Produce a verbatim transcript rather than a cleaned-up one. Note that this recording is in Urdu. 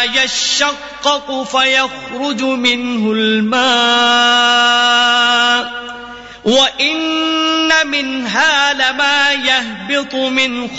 يشقق فيخرج منه الماء وإن منها لما يهبط من